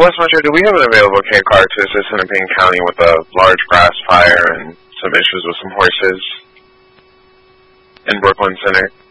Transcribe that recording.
West Metro, do we have an available K car to assist Hennepin County with a large grass fire and some issues with some horses in Brooklyn Center?